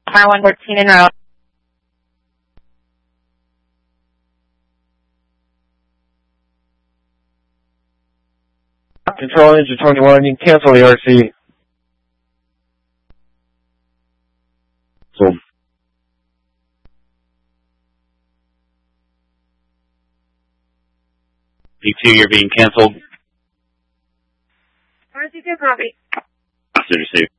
114 en route. Control engine 21, you can cancel the RC. Sold. P2, you're being canceled. RC2 copy. City.